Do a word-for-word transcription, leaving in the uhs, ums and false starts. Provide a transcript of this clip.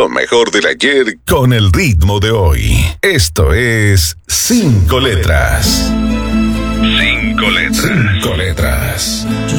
Lo mejor del ayer con el ritmo de hoy. Esto es Cinco Letras. Cinco Letras. Cinco Letras.